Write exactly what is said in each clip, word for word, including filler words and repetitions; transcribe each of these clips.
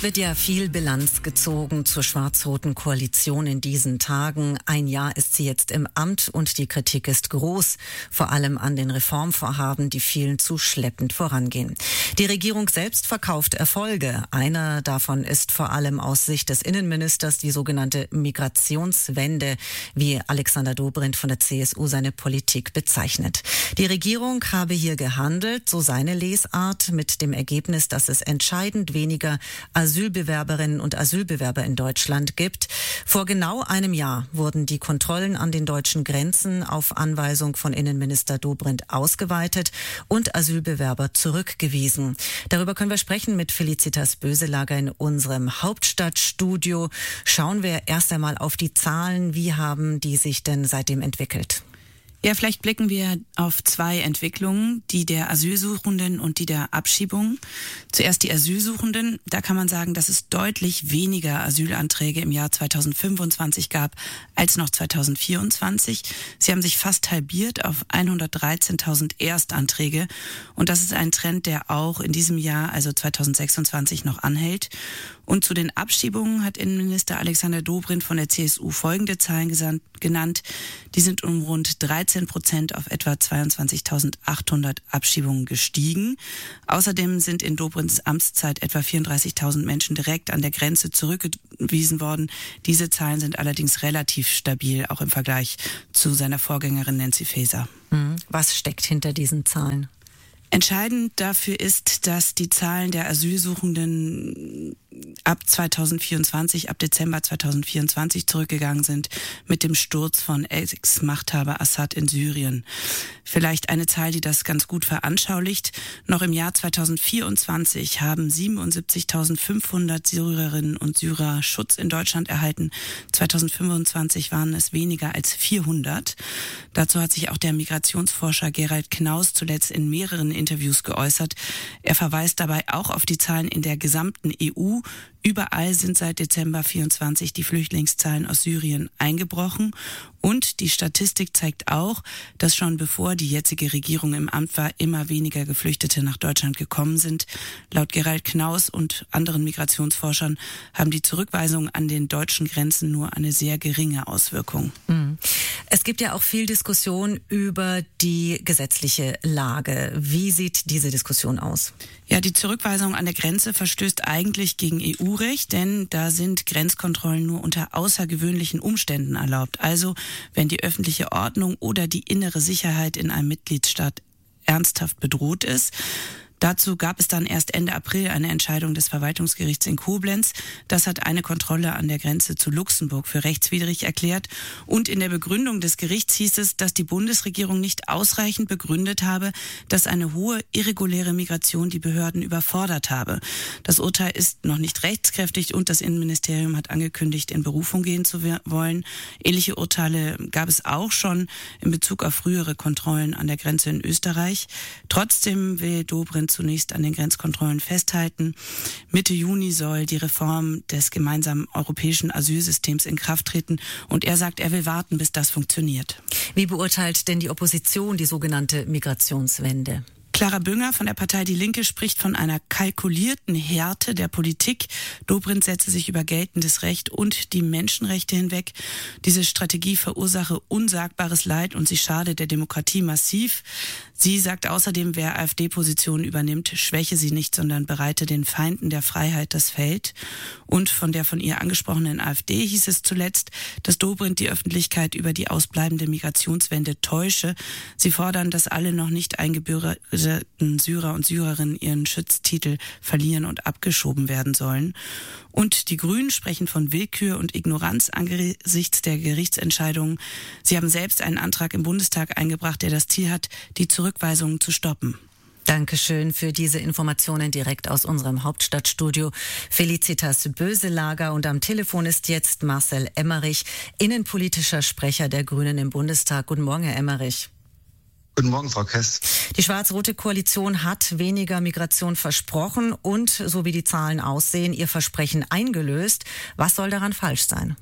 Es wird ja viel Bilanz gezogen zur schwarz-roten Koalition in diesen Tagen. Ein Jahr ist sie jetzt im Amt und die Kritik ist groß, vor allem an den Reformvorhaben, die vielen zu schleppend vorangehen. Die Regierung selbst verkauft Erfolge. Einer davon ist vor allem aus Sicht des Innenministers die sogenannte Migrationswende, wie Alexander Dobrindt von der C S U seine Politik bezeichnet. Die Regierung habe hier gehandelt, so seine Lesart, mit dem Ergebnis, dass es entscheidend weniger Asylbewerberinnen und Asylbewerber in Deutschland gibt. Vor genau einem Jahr wurden die Kontrollen an den deutschen Grenzen auf Anweisung von Innenminister Dobrindt ausgeweitet und Asylbewerber zurückgewiesen. Darüber können wir sprechen mit Felicitas Böselager in unserem Hauptstadtstudio. Schauen wir erst einmal auf die Zahlen. Wie haben die sich denn seitdem entwickelt? Ja, vielleicht blicken wir auf zwei Entwicklungen, die der Asylsuchenden und die der Abschiebungen. Zuerst die Asylsuchenden. Da kann man sagen, dass es deutlich weniger Asylanträge im Jahr zweitausendfünfundzwanzig gab als noch zweitausendvierundzwanzig. Sie haben sich fast halbiert auf hundertdreizehntausend Erstanträge. Und das ist ein Trend, der auch in diesem Jahr, also zweitausendsechsundzwanzig, noch anhält. Und zu den Abschiebungen hat Innenminister Alexander Dobrindt von der C S U folgende Zahlen gesandt, genannt. Die sind um rund dreizehn Prozent auf etwa zweiundzwanzigtausendachthundert Abschiebungen gestiegen. Außerdem sind in Dobrindts Amtszeit etwa vierunddreißigtausend Menschen direkt an der Grenze zurückgewiesen worden. Diese Zahlen sind allerdings relativ stabil, auch im Vergleich zu seiner Vorgängerin Nancy Faeser. Was steckt hinter diesen Zahlen? Entscheidend dafür ist, dass die Zahlen der Asylsuchenden ab zweitausendvierundzwanzig, ab Dezember zweitausendvierundzwanzig zurückgegangen sind mit dem Sturz von Ex-Machthaber Assad in Syrien. Vielleicht eine Zahl, die das ganz gut veranschaulicht. Noch im Jahr zweitausendvierundzwanzig haben siebenundsiebzigtausendfünfhundert Syrerinnen und Syrer Schutz in Deutschland erhalten. zweitausendfünfundzwanzig waren es weniger als vierhundert. Dazu hat sich auch der Migrationsforscher Gerald Knaus zuletzt in mehreren Interviews geäußert. Er verweist dabei auch auf die Zahlen in der gesamten E U. Überall sind seit Dezember vierundzwanzig die Flüchtlingszahlen aus Syrien eingebrochen. Und die Statistik zeigt auch, dass schon bevor die jetzige Regierung im Amt war, immer weniger Geflüchtete nach Deutschland gekommen sind. Laut Gerald Knaus und anderen Migrationsforschern haben die Zurückweisungen an den deutschen Grenzen nur eine sehr geringe Auswirkung. Es gibt ja auch viel Diskussion über die gesetzliche Lage. Wie sieht diese Diskussion aus? Ja, die Zurückweisung an der Grenze verstößt eigentlich gegen E U-Recht, denn da sind Grenzkontrollen nur unter außergewöhnlichen Umständen erlaubt. Also wenn die öffentliche Ordnung oder die innere Sicherheit in einem Mitgliedstaat ernsthaft bedroht ist. Dazu gab es dann erst Ende April eine Entscheidung des Verwaltungsgerichts in Koblenz. Das hat eine Kontrolle an der Grenze zu Luxemburg für rechtswidrig erklärt. Und in der Begründung des Gerichts hieß es, dass die Bundesregierung nicht ausreichend begründet habe, dass eine hohe irreguläre Migration die Behörden überfordert habe. Das Urteil ist noch nicht rechtskräftig und das Innenministerium hat angekündigt, in Berufung gehen zu wollen. Ähnliche Urteile gab es auch schon in Bezug auf frühere Kontrollen an der Grenze in Österreich. Trotzdem will Dobrindt zunächst an den Grenzkontrollen festhalten. Mitte Juni soll die Reform des gemeinsamen europäischen Asylsystems in Kraft treten und er sagt, er will warten, bis das funktioniert. Wie beurteilt denn die Opposition die sogenannte Migrationswende? Clara Bünger von der Partei Die Linke spricht von einer kalkulierten Härte der Politik. Dobrindt setze sich über geltendes Recht und die Menschenrechte hinweg. Diese Strategie verursache unsagbares Leid und sie schade der Demokratie massiv. Sie sagt außerdem, wer AfD-Positionen übernimmt, schwäche sie nicht, sondern bereite den Feinden der Freiheit das Feld. Und von der von ihr angesprochenen AfD hieß es zuletzt, dass Dobrindt die Öffentlichkeit über die ausbleibende Migrationswende täusche. Sie fordern, dass alle noch nicht eingebürgerten Syrer und Syrerinnen ihren Schutztitel verlieren und abgeschoben werden sollen. Und die Grünen sprechen von Willkür und Ignoranz angesichts der Gerichtsentscheidungen. Sie haben selbst einen Antrag im Bundestag eingebracht, der das Ziel hat, die Zurückweisungen zu stoppen. Dankeschön für diese Informationen direkt aus unserem Hauptstadtstudio. Felicitas Böselager und am Telefon ist jetzt Marcel Emmerich, innenpolitischer Sprecher der Grünen im Bundestag. Guten Morgen, Herr Emmerich. Guten Morgen, Frau Kess. Die schwarz-rote Koalition hat weniger Migration versprochen und, so wie die Zahlen aussehen, ihr Versprechen eingelöst. Was soll daran falsch sein?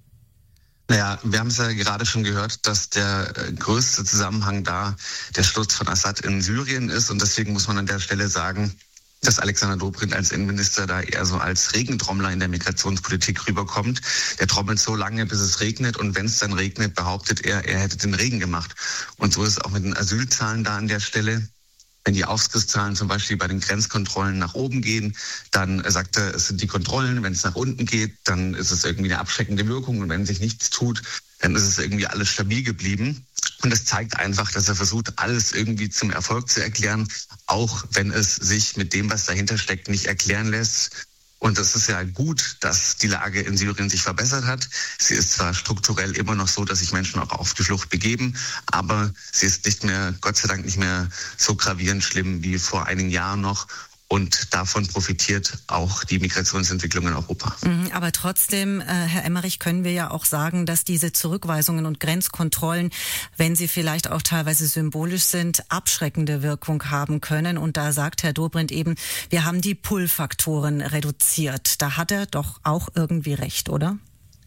Naja, wir haben es ja gerade schon gehört, dass der größte Zusammenhang da der Sturz von Assad in Syrien ist. Und deswegen muss man an der Stelle sagen, dass Alexander Dobrindt als Innenminister da eher so als Regentrommler in der Migrationspolitik rüberkommt. Der trommelt so lange, bis es regnet, und wenn es dann regnet, behauptet er, er hätte den Regen gemacht. Und so ist es auch mit den Asylzahlen da an der Stelle. Wenn die Aufsichtszahlen zum Beispiel bei den Grenzkontrollen nach oben gehen, dann sagt er, es sind die Kontrollen. Wenn es nach unten geht, dann ist es irgendwie eine abschreckende Wirkung. Und wenn sich nichts tut, dann ist es irgendwie alles stabil geblieben. Und das zeigt einfach, dass er versucht, alles irgendwie zum Erfolg zu erklären, auch wenn es sich mit dem, was dahinter steckt, nicht erklären lässt. Und das ist ja gut, dass die Lage in Syrien sich verbessert hat. Sie ist zwar strukturell immer noch so, dass sich Menschen auch auf die Flucht begeben, aber sie ist nicht mehr, Gott sei Dank nicht mehr so gravierend schlimm wie vor einigen Jahren noch. Und davon profitiert auch die Migrationsentwicklung in Europa. Aber trotzdem, äh, Herr Emmerich, können wir ja auch sagen, dass diese Zurückweisungen und Grenzkontrollen, wenn sie vielleicht auch teilweise symbolisch sind, abschreckende Wirkung haben können. Und da sagt Herr Dobrindt eben, wir haben die Pull-Faktoren reduziert. Da hat er doch auch irgendwie recht, oder?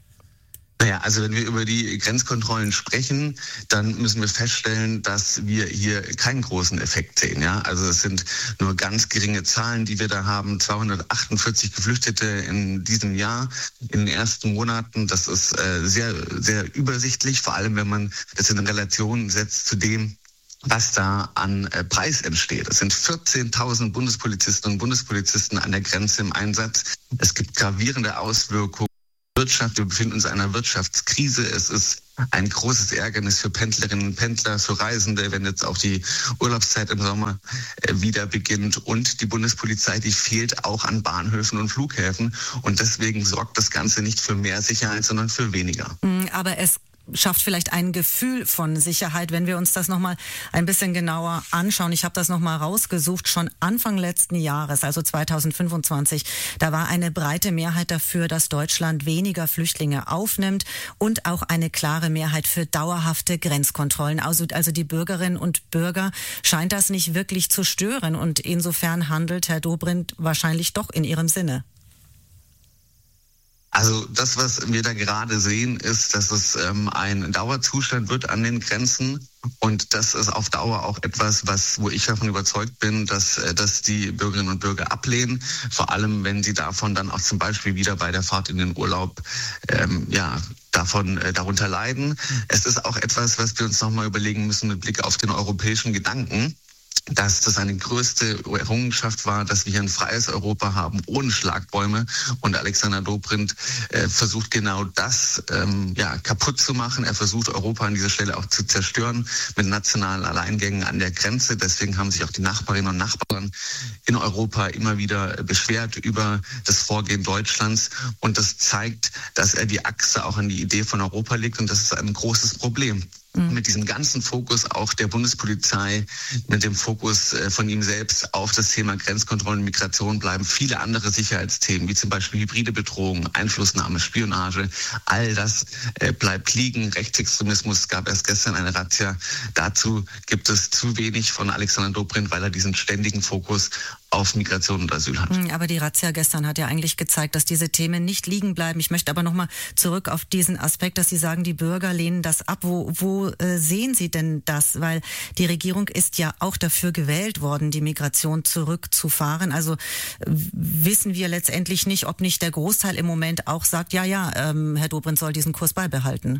Naja, also wenn wir über die Grenzkontrollen sprechen, dann müssen wir feststellen, dass wir hier keinen großen Effekt sehen. Ja, also es sind nur ganz geringe Zahlen, die wir da haben. zweihundertachtundvierzig Geflüchtete in diesem Jahr, in den ersten Monaten. Das ist äh, sehr, sehr übersichtlich, vor allem wenn man das in Relation setzt zu dem, was da an äh, Preis entsteht. Es sind vierzehntausend Bundespolizisten und Bundespolizisten an der Grenze im Einsatz. Es gibt gravierende Auswirkungen. Wirtschaft. Wir befinden uns in einer Wirtschaftskrise. Es ist ein großes Ärgernis für Pendlerinnen und Pendler, für Reisende, wenn jetzt auch die Urlaubszeit im Sommer wieder beginnt. Und die Bundespolizei, die fehlt auch an Bahnhöfen und Flughäfen. Und deswegen sorgt das Ganze nicht für mehr Sicherheit, sondern für weniger. Aber es schafft vielleicht ein Gefühl von Sicherheit, wenn wir uns das nochmal ein bisschen genauer anschauen. Ich habe das nochmal rausgesucht, schon Anfang letzten Jahres, also zweitausendfünfundzwanzig, da war eine breite Mehrheit dafür, dass Deutschland weniger Flüchtlinge aufnimmt und auch eine klare Mehrheit für dauerhafte Grenzkontrollen. Also, also die Bürgerinnen und Bürger scheint das nicht wirklich zu stören, und insofern handelt Herr Dobrindt wahrscheinlich doch in ihrem Sinne. Also das, was wir da gerade sehen, ist, dass es ähm, ein Dauerzustand wird an den Grenzen. Und das ist auf Dauer auch etwas, was, wo ich davon überzeugt bin, dass, dass die Bürgerinnen und Bürger ablehnen. Vor allem, wenn sie davon dann auch zum Beispiel wieder bei der Fahrt in den Urlaub, ähm, ja, davon, äh, darunter leiden. Es ist auch etwas, was wir uns nochmal überlegen müssen mit Blick auf den europäischen Gedanken, dass das eine größte Errungenschaft war, dass wir hier ein freies Europa haben, ohne Schlagbäume. Und Alexander Dobrindt äh, versucht genau das ähm, ja, kaputt zu machen. Er versucht, Europa an dieser Stelle auch zu zerstören mit nationalen Alleingängen an der Grenze. Deswegen haben sich auch die Nachbarinnen und Nachbarn in Europa immer wieder beschwert über das Vorgehen Deutschlands. Und das zeigt, dass er die Achse auch an die Idee von Europa legt. Und das ist ein großes Problem. Mit diesem ganzen Fokus auch der Bundespolizei, mit dem Fokus von ihm selbst auf das Thema Grenzkontrollen und Migration bleiben viele andere Sicherheitsthemen, wie zum Beispiel hybride Bedrohung, Einflussnahme, Spionage. All das bleibt liegen. Rechtsextremismus, es gab erst gestern eine Razzia. Dazu gibt es zu wenig von Alexander Dobrindt, weil er diesen ständigen Fokus auf Migration und Asyl hat. Aber die Razzia gestern hat ja eigentlich gezeigt, dass diese Themen nicht liegen bleiben. Ich möchte aber nochmal zurück auf diesen Aspekt, dass Sie sagen, die Bürger lehnen das ab. Wo, wo äh, sehen Sie denn das? Weil die Regierung ist ja auch dafür gewählt worden, die Migration zurückzufahren. Also äh, wissen wir letztendlich nicht, ob nicht der Großteil im Moment auch sagt, ja, ja, ähm, Herr Dobrindt soll diesen Kurs beibehalten.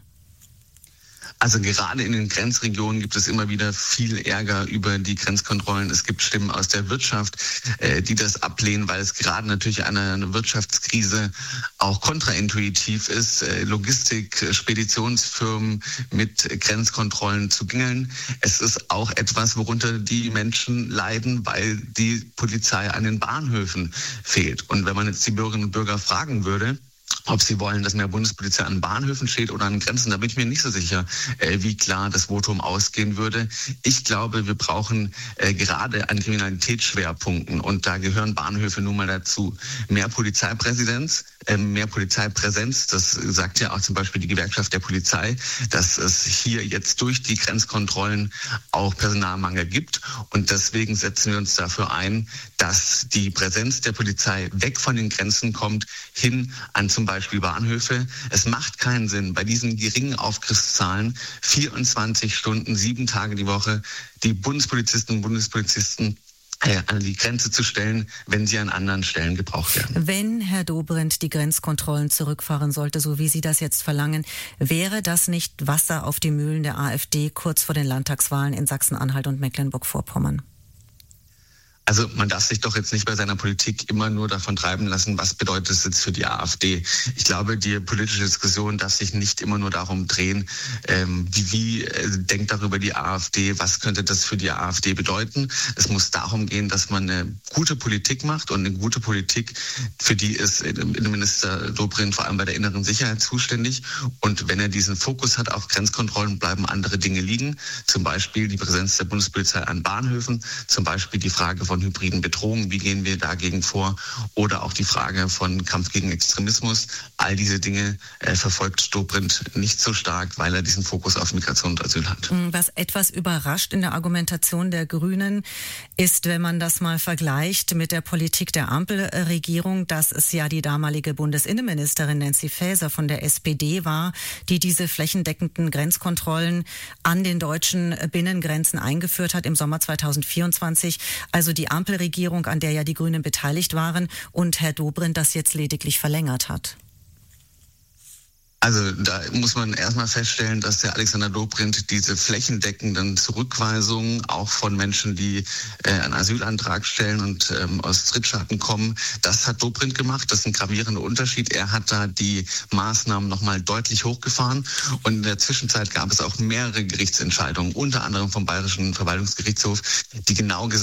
Also gerade in den Grenzregionen gibt es immer wieder viel Ärger über die Grenzkontrollen. Es gibt Stimmen aus der Wirtschaft, äh, die das ablehnen, weil es gerade natürlich eine, eine Wirtschaftskrise auch kontraintuitiv ist, äh, Logistik, Speditionsfirmen mit Grenzkontrollen zu gängeln. Es ist auch etwas, worunter die Menschen leiden, weil die Polizei an den Bahnhöfen fehlt. Und wenn man jetzt die Bürgerinnen und Bürger fragen würde, ob sie wollen, dass mehr Bundespolizei an Bahnhöfen steht oder an Grenzen, da bin ich mir nicht so sicher, äh, wie klar das Votum ausgehen würde. Ich glaube, wir brauchen äh, gerade an Kriminalitätsschwerpunkten, und da gehören Bahnhöfe nun mal dazu, mehr Polizeipräsenz, äh, mehr Polizeipräsenz. Das sagt ja auch zum Beispiel die Gewerkschaft der Polizei, dass es hier jetzt durch die Grenzkontrollen auch Personalmangel gibt. Und deswegen setzen wir uns dafür ein, dass die Präsenz der Polizei weg von den Grenzen kommt, hin an zum Beispiel Bahnhöfe. Es macht keinen Sinn, bei diesen geringen Aufgriffszahlen vierundzwanzig Stunden, sieben Tage die Woche die Bundespolizistinnen und Bundespolizisten an die Grenze zu stellen, wenn sie an anderen Stellen gebraucht werden. Wenn Herr Dobrindt die Grenzkontrollen zurückfahren sollte, so wie Sie das jetzt verlangen, wäre das nicht Wasser auf die Mühlen der AfD kurz vor den Landtagswahlen in Sachsen-Anhalt und Mecklenburg-Vorpommern? Also man darf sich doch jetzt nicht bei seiner Politik immer nur davon treiben lassen, was bedeutet es jetzt für die AfD. Ich glaube, die politische Diskussion darf sich nicht immer nur darum drehen, ähm, wie, wie äh, denkt darüber die AfD, was könnte das für die AfD bedeuten. Es muss darum gehen, dass man eine gute Politik macht, und eine gute Politik, für die ist Innenminister Dobrindt vor allem bei der inneren Sicherheit zuständig. Und wenn er diesen Fokus hat auf Grenzkontrollen, bleiben andere Dinge liegen. Zum Beispiel die Präsenz der Bundespolizei an Bahnhöfen, zum Beispiel die Frage von hybriden Bedrohungen, wie gehen wir dagegen vor, oder auch die Frage von Kampf gegen Extremismus. All diese Dinge äh, verfolgt Dobrindt nicht so stark, weil er diesen Fokus auf Migration und Asyl hat. Was etwas überrascht in der Argumentation der Grünen ist, wenn man das mal vergleicht mit der Politik der Ampelregierung, dass es ja die damalige Bundesinnenministerin Nancy Faeser von der S P D war, die diese flächendeckenden Grenzkontrollen an den deutschen Binnengrenzen eingeführt hat im Sommer zweitausendvierundzwanzig. Also die Ampelregierung, an der ja die Grünen beteiligt waren, und Herr Dobrindt das jetzt lediglich verlängert hat. Also da muss man erstmal feststellen, dass der Alexander Dobrindt diese flächendeckenden Zurückweisungen auch von Menschen, die äh, einen Asylantrag stellen und ähm, aus Drittstaaten kommen, das hat Dobrindt gemacht. Das ist ein gravierender Unterschied. Er hat da die Maßnahmen nochmal deutlich hochgefahren, und in der Zwischenzeit gab es auch mehrere Gerichtsentscheidungen, unter anderem vom Bayerischen Verwaltungsgerichtshof, die genau gesagt